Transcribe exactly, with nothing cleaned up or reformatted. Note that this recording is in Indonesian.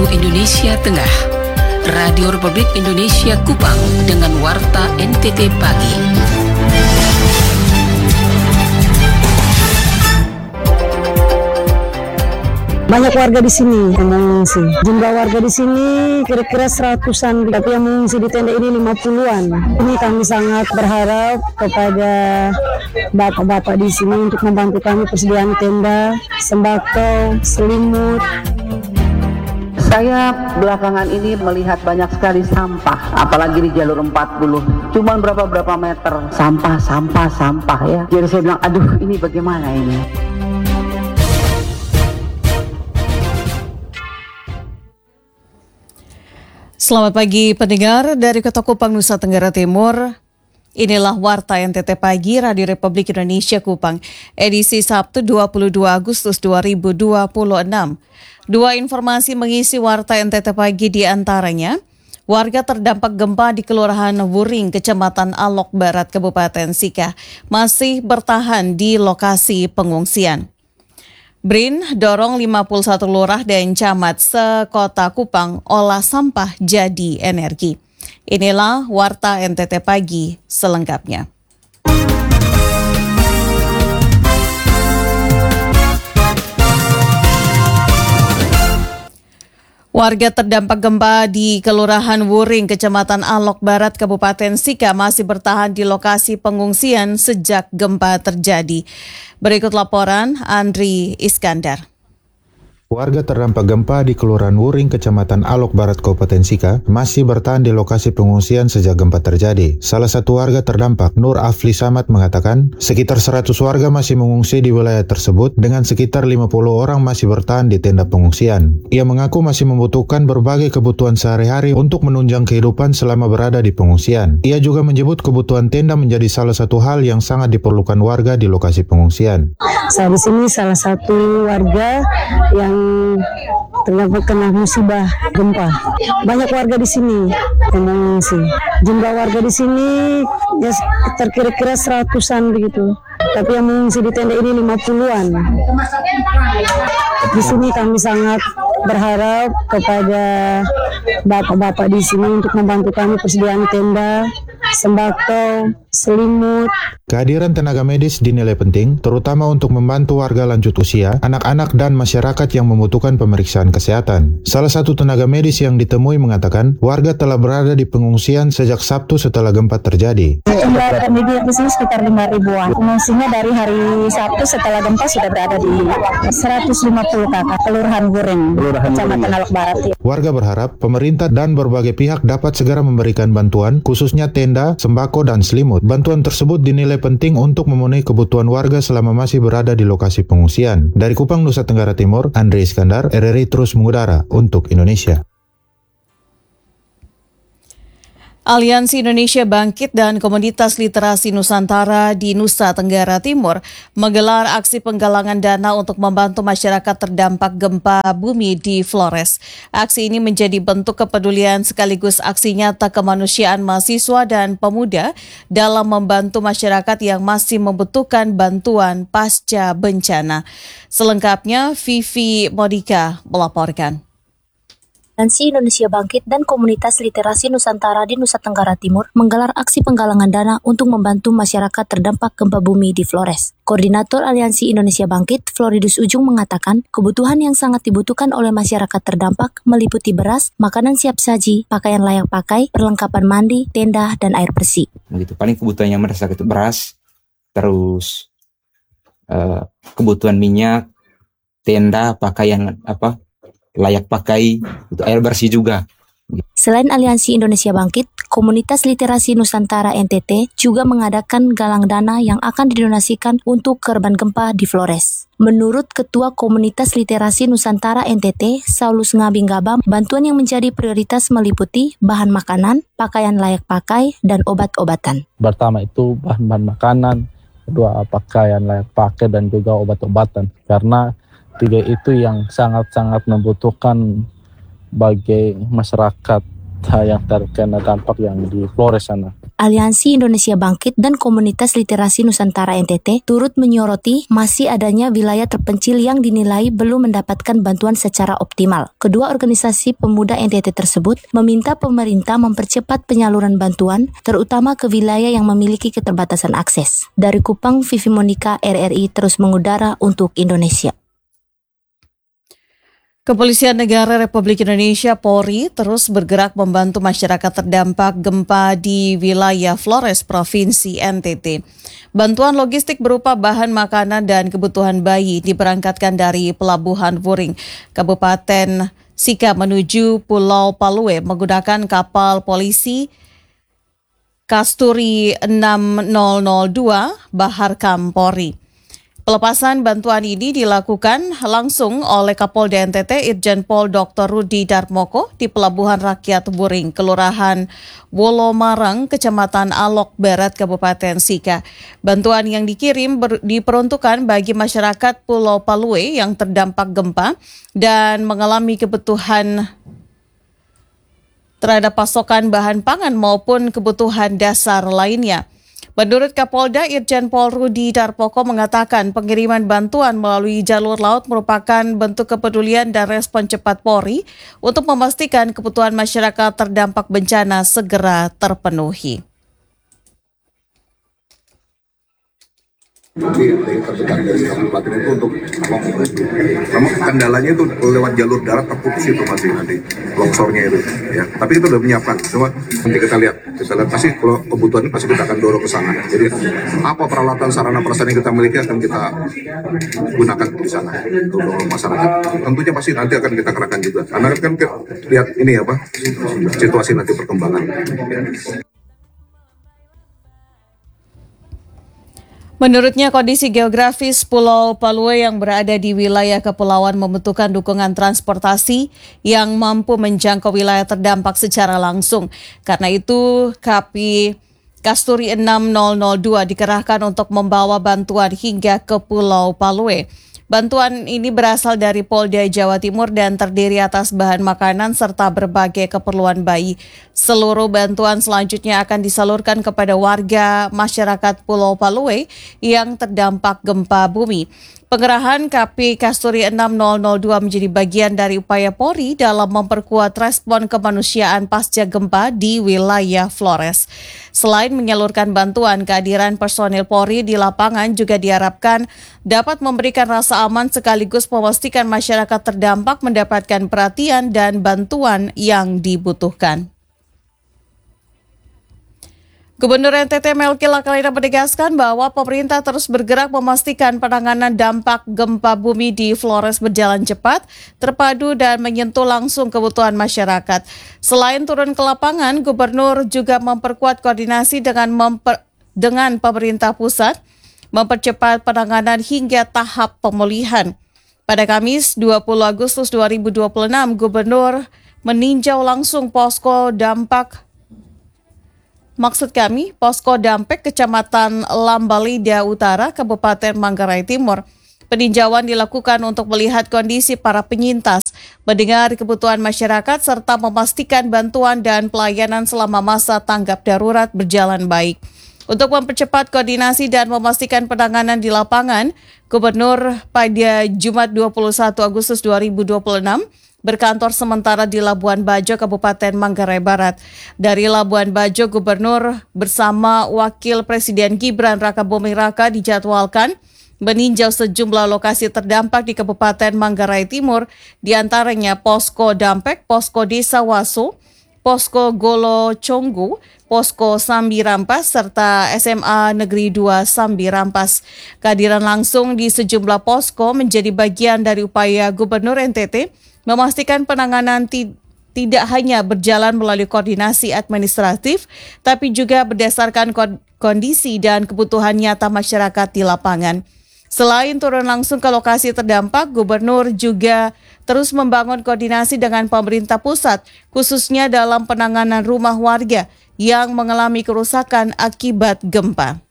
Waktu Indonesia Tengah, Radio Republik Indonesia Kupang dengan Warta N T T Pagi. Banyak warga di sini yang mengungsi. Jumlah warga di sini kira-kira seratusan, tapi yang mengungsi di tenda ini lima puluhan. Ini kami sangat berharap kepada bapak-bapak di sini untuk membantu kami persediaan tenda, sembako, selimut. Saya belakangan ini melihat banyak sekali sampah, apalagi di jalur empat puluh. Cuman berapa-berapa meter sampah, sampah, sampah ya. Jadi saya bilang, aduh ini bagaimana ini? Selamat pagi pendengar dari Kota Kupang, Nusa Tenggara Timur. Inilah Warta N T T Pagi Radio Republik Indonesia Kupang, edisi Sabtu dua puluh dua Agustus dua ribu dua puluh enam. Dua informasi mengisi Warta N T T Pagi di antaranya, warga terdampak gempa di Kelurahan Wuring, Kecamatan Alok Barat, Kabupaten Sika, masih bertahan di lokasi pengungsian. B R I N dorong lima puluh satu lurah dan camat sekota Kupang olah sampah jadi energi. Inilah Warta N T T Pagi selengkapnya. Warga terdampak gempa di Kelurahan Wuring, Kecamatan Alok Barat, Kabupaten Sika masih bertahan di lokasi pengungsian sejak gempa terjadi. Berikut laporan Andri Iskandar. Warga terdampak gempa di Kelurahan Wuring, Kecamatan Alok Barat, Kabupaten Sika, masih bertahan di lokasi pengungsian sejak gempa terjadi. Salah satu warga terdampak, Nur Afli Samad, mengatakan sekitar seratus warga masih mengungsi di wilayah tersebut dengan sekitar lima puluh orang masih bertahan di tenda pengungsian. Ia mengaku masih membutuhkan berbagai kebutuhan sehari-hari untuk menunjang kehidupan selama berada di pengungsian. Ia juga menyebut kebutuhan tenda menjadi salah satu hal yang sangat diperlukan warga di lokasi pengungsian. Saya di sini salah satu warga yang terdampak kena musibah gempa. Banyak warga di sini yang mengungsi. Jumlah warga di sini ya terkira-kira seratusan begitu. Tapi yang mengungsi di tenda ini lima puluhan. Di sini kami sangat berharap kepada bapak-bapak di sini untuk membantu kami persediaan tenda, sembako, selimut. Kehadiran tenaga medis dinilai penting, terutama untuk membantu warga lanjut usia, anak-anak dan masyarakat yang membutuhkan pemeriksaan kesehatan. Salah satu tenaga medis yang ditemui mengatakan, warga telah berada di pengungsian sejak Sabtu setelah gempa terjadi. Jumlah penduduk di sini sekitar lima ribuan. Pengungsinya dari hari Sabtu setelah gempa sudah berada di seratus lima puluh kakak, Kelurahan Wuring, Kecamatan Alok Barat. Warga berharap pemerintah dan berbagai pihak dapat segera memberikan bantuan, khususnya tenda, sembako, dan selimut. Bantuan tersebut dinilai penting untuk memenuhi kebutuhan warga selama masih berada di lokasi pengungsian. Dari Kupang, Nusa Tenggara Timur, Andri Iskandar, R R I terus mengudara untuk Indonesia. Aliansi Indonesia Bangkit dan Komunitas Literasi Nusantara di Nusa Tenggara Timur menggelar aksi penggalangan dana untuk membantu masyarakat terdampak gempa bumi di Flores. Aksi ini menjadi bentuk kepedulian sekaligus aksi nyata kemanusiaan mahasiswa dan pemuda dalam membantu masyarakat yang masih membutuhkan bantuan pasca bencana. Selengkapnya, Vivi Modika melaporkan. Aliansi Indonesia Bangkit dan Komunitas Literasi Nusantara di Nusa Tenggara Timur menggelar aksi penggalangan dana untuk membantu masyarakat terdampak gempa bumi di Flores. Koordinator Aliansi Indonesia Bangkit, Floridus Ujung, mengatakan kebutuhan yang sangat dibutuhkan oleh masyarakat terdampak meliputi beras, makanan siap saji, pakaian layak pakai, perlengkapan mandi, tenda, dan air bersih. Begitu, paling kebutuhan yang merasa itu beras, terus uh, kebutuhan minyak, tenda, pakaian apa? layak pakai, untuk air bersih juga. Selain Aliansi Indonesia Bangkit, Komunitas Literasi Nusantara N T T juga mengadakan galang dana yang akan didonasikan untuk korban gempa di Flores. Menurut Ketua Komunitas Literasi Nusantara N T T, Saulus Ngabinggaba, bantuan yang menjadi prioritas meliputi bahan makanan, pakaian layak pakai, dan obat-obatan. Pertama itu bahan-bahan makanan, kedua pakaian layak pakai, dan juga obat-obatan. Karena tiga itu yang sangat-sangat membutuhkan bagi masyarakat yang terkena dampak yang di Flores sana. Aliansi Indonesia Bangkit dan Komunitas Literasi Nusantara N T T turut menyoroti masih adanya wilayah terpencil yang dinilai belum mendapatkan bantuan secara optimal. Kedua organisasi pemuda N T T tersebut meminta pemerintah mempercepat penyaluran bantuan, terutama ke wilayah yang memiliki keterbatasan akses. Dari Kupang, Vivi Monica, R R I terus mengudara untuk Indonesia. Kepolisian Negara Republik Indonesia Polri terus bergerak membantu masyarakat terdampak gempa di wilayah Flores, Provinsi N T T. Bantuan logistik berupa bahan makanan dan kebutuhan bayi diberangkatkan dari Pelabuhan Wuring, Kabupaten Sika menuju Pulau Palue menggunakan kapal polisi Kasturi enam nol nol dua Baharkam Polri. Pelepasan bantuan ini dilakukan langsung oleh Kapolda N T T Irjen Pol Doktor Rudi Darmoko di Pelabuhan Rakyat Wuring, Kelurahan Wolomarang, Kecamatan Alok Barat, Kabupaten Sika. Bantuan yang dikirim ber- diperuntukkan bagi masyarakat Pulau Palue yang terdampak gempa dan mengalami kebutuhan terhadap pasokan bahan pangan maupun kebutuhan dasar lainnya. Menurut Kapolda, Irjen Pol Rudi Darmoko mengatakan pengiriman bantuan melalui jalur laut merupakan bentuk kepedulian dan respon cepat Polri untuk memastikan kebutuhan masyarakat terdampak bencana segera terpenuhi. Nanti yang terdekat dari kabupaten itu untuk longsor. Memang kendalanya itu lewat jalur darat terputus itu masih nanti longsornya itu. Ya, tapi itu udah menyiapkan. Cuma nanti kita lihat, kita lihat pasti kalau kebutuhan ini pasti kita akan dorong ke sana. Jadi apa peralatan sarana prasarana yang kita miliki akan kita gunakan di sana untuk masyarakat. Tentunya pasti nanti akan kita kerahkan juga. Karena kan kita lihat ini apa situasi nanti perkembangan. Ya. Menurutnya, kondisi geografis Pulau Palue yang berada di wilayah kepulauan membutuhkan dukungan transportasi yang mampu menjangkau wilayah terdampak secara langsung. Karena itu, K P Kasturi enam nol nol dua dikerahkan untuk membawa bantuan hingga ke Pulau Palue. Bantuan ini berasal dari Polda Jawa Timur dan terdiri atas bahan makanan serta berbagai keperluan bayi. Seluruh bantuan selanjutnya akan disalurkan kepada warga masyarakat Pulau Palue yang terdampak gempa bumi. Pengerahan K P Kasturi enam nol nol dua menjadi bagian dari upaya Polri dalam memperkuat respon kemanusiaan pasca gempa di wilayah Flores. Selain menyalurkan bantuan, kehadiran personil Polri di lapangan juga diharapkan dapat memberikan rasa aman sekaligus memastikan masyarakat terdampak mendapatkan perhatian dan bantuan yang dibutuhkan. Gubernur N T T Melki Lakalina menegaskan bahwa pemerintah terus bergerak memastikan penanganan dampak gempa bumi di Flores berjalan cepat, terpadu dan menyentuh langsung kebutuhan masyarakat. Selain turun ke lapangan, Gubernur juga memperkuat koordinasi dengan memper, dengan pemerintah pusat, mempercepat penanganan hingga tahap pemulihan. Pada Kamis dua puluh Agustus dua ribu dua puluh enam, Gubernur meninjau langsung posko dampak Maksud kami, Posko Dampek Kecamatan Lambalida Utara, Kabupaten Manggarai Timur. Peninjauan dilakukan untuk melihat kondisi para penyintas, mendengar kebutuhan masyarakat, serta memastikan bantuan dan pelayanan selama masa tanggap darurat berjalan baik. Untuk mempercepat koordinasi dan memastikan penanganan di lapangan, Gubernur pada Jumat dua puluh satu Agustus dua ribu dua puluh enam berkantor sementara di Labuan Bajo, Kabupaten Manggarai Barat. Dari Labuan Bajo, Gubernur bersama Wakil Presiden Gibran Rakabuming Raka dijadwalkan meninjau sejumlah lokasi terdampak di Kabupaten Manggarai Timur, diantaranya Posko Dampek, Posko Desa Waso, Posko Golo Conggu, Posko Sambi Rampas, serta S M A Negeri dua Sambi Rampas. Kehadiran langsung di sejumlah posko menjadi bagian dari upaya Gubernur N T T memastikan penanganan ti- tidak hanya berjalan melalui koordinasi administratif, tapi juga berdasarkan kondisi dan kebutuhan nyata masyarakat di lapangan. Selain turun langsung ke lokasi terdampak, Gubernur juga terus membangun koordinasi dengan pemerintah pusat, khususnya dalam penanganan rumah warga yang mengalami kerusakan akibat gempa.